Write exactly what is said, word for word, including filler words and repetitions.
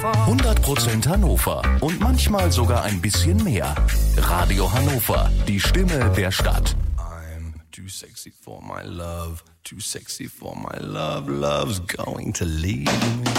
hundert Prozent Hannover und manchmal sogar ein bisschen mehr. Radio Hannover, die Stimme der Stadt. I'm too sexy for my love, too sexy for my love, love's going to leave me.